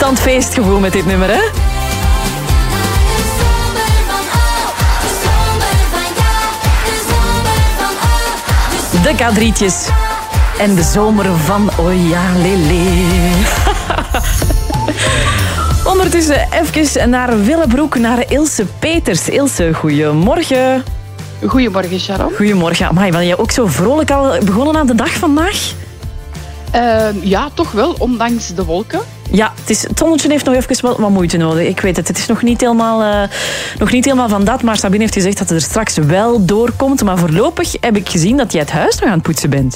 Instant feestgevoel met dit nummer, hè? De K3'tjes. En de zomer van oh ja, lele. Ondertussen even naar Willebroek, naar Ilse Peters. Ilse, goedemorgen. Goedemorgen, Sharon. Goedemorgen. Amai, ben je ook zo vrolijk al begonnen aan de dag vandaag? Ja, toch wel, ondanks de wolken. Ja, het zonnetje heeft nog even wat moeite nodig. Ik weet het, het is nog niet helemaal van dat. Maar Sabine heeft gezegd dat het er straks wel doorkomt. Maar voorlopig heb ik gezien dat jij het huis nog aan het poetsen bent.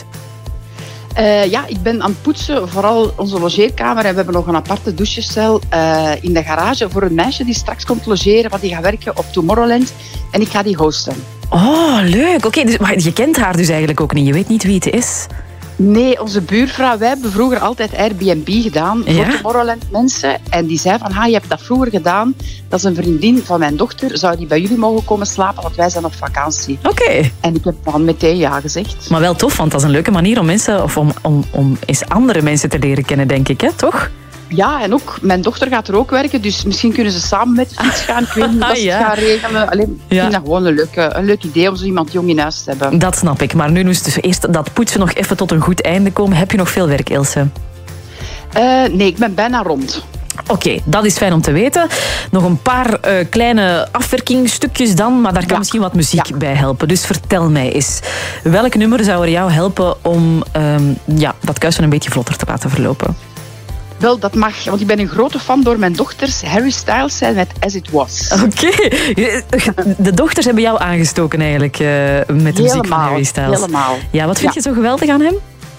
Ja, ik ben aan het poetsen, vooral onze logeerkamer. En we hebben nog een aparte douchecel in de garage voor een meisje die straks komt logeren, want die gaat werken op Tomorrowland. En ik ga die hosten. Oh, leuk. Oké, dus, maar je kent haar dus eigenlijk ook niet. Je weet niet wie het is. Nee, onze buurvrouw, wij hebben vroeger altijd Airbnb gedaan voor Tomorrowland mensen. En die zei van, je hebt dat vroeger gedaan. Dat is een vriendin van mijn dochter. Zou die bij jullie mogen komen slapen, want wij zijn op vakantie. Oké. En ik heb dan meteen ja gezegd. Maar wel tof, want dat is een leuke manier om mensen, of om eens andere mensen te leren kennen, denk ik, hè? Toch? Ja, en ook, mijn dochter gaat er ook werken, dus misschien kunnen ze samen met de fiets gaan. Ik weet niet wat ze gaan regelen. Alleen, ik vind dat gewoon een leuk idee om zo iemand jong in huis te hebben. Dat snap ik, maar nu moest dus eerst dat poetsen nog even tot een goed einde komen. Heb je nog veel werk, Ilse? Nee, ik ben bijna rond. Oké, dat is fijn om te weten. Nog een paar kleine afwerkingstukjes dan, maar daar kan misschien wat muziek bij helpen. Dus vertel mij eens, welk nummer zou er jou helpen om dat kuisen een beetje vlotter te laten verlopen? Wel, dat mag, want ik ben een grote fan door mijn dochters. Harry Styles zijn met As It Was. Oké. De dochters hebben jou aangestoken eigenlijk met de muziek van Harry Styles. Helemaal. Ja, wat vind je zo geweldig aan hem?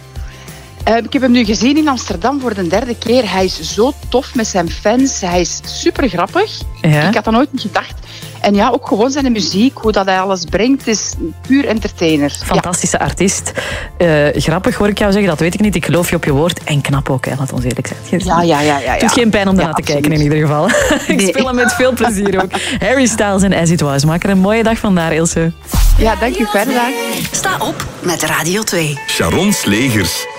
Ik heb hem nu gezien in Amsterdam voor de 3e keer. Hij is zo tof met zijn fans. Hij is super grappig. Ja. Ik had dat nooit niet gedacht. En ja, ook gewoon zijn muziek, hoe dat hij alles brengt, is puur entertainer. Fantastische artiest. Grappig hoor ik jou zeggen, dat weet ik niet. Ik geloof je op je woord. En knap ook, hè, laat ons eerlijk zijn. Ja. Het doet geen pijn om daarna te kijken in ieder geval. Ik speel hem met veel plezier ook. Harry Styles en As It Was. Maak er een mooie dag vandaar, Ilse. Ja, dank je. Fijne dag. Sta op met Radio 2. Sharon Slegers.